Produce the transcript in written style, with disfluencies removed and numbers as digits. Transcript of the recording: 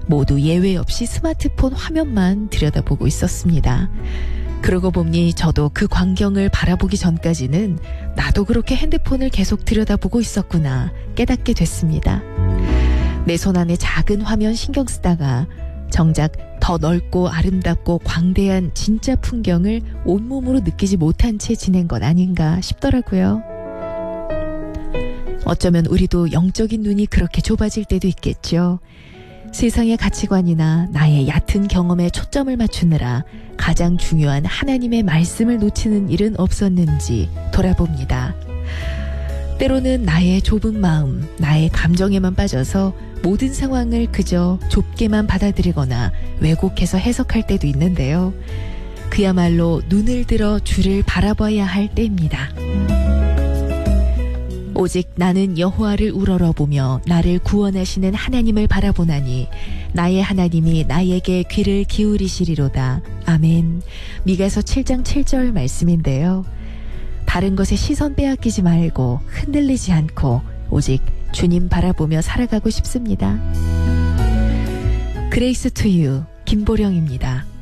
모두 예외 없이 스마트폰 화면만 들여다보고 있었습니다. 그러고 보니 저도 그 광경을 바라보기 전까지는 나도 그렇게 핸드폰을 계속 들여다보고 있었구나 깨닫게 됐습니다. 내 손 안에 작은 화면 신경 쓰다가 정작 더 넓고 아름답고 광대한 진짜 풍경을 온몸으로 느끼지 못한 채 지낸 것 아닌가 싶더라고요. 어쩌면 우리도 영적인 눈이 그렇게 좁아질 때도 있겠죠. 세상의 가치관이나 나의 얕은 경험에 초점을 맞추느라 가장 중요한 하나님의 말씀을 놓치는 일은 없었는지 돌아봅니다. 때로는 나의 좁은 마음, 나의 감정에만 빠져서 모든 상황을 그저 좁게만 받아들이거나 왜곡해서 해석할 때도 있는데요. 그야말로 눈을 들어 주를 바라봐야 할 때입니다. 오직 나는 여호와를 우러러보며 나를 구원하시는 하나님을 바라보나니 나의 하나님이 나에게 귀를 기울이시리로다. 아멘. 미가서 7장 7절 말씀인데요. 다른 것에 시선 빼앗기지 말고 흔들리지 않고 오직 주님 바라보며 살아가고 싶습니다. 그레이스 투 유 김보령입니다.